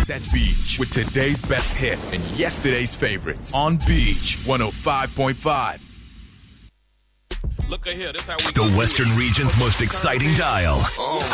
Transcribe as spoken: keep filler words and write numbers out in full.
Set Beach with today's best hits and yesterday's favorites on Beach one oh five point five. Look at here, this how we The Western region's most exciting dial. Oh.